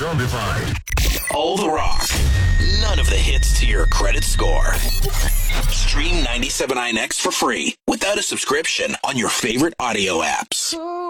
Zombified. All the rock. None of the hits to your credit score. Stream 97.9X for free without a subscription on your favorite audio apps.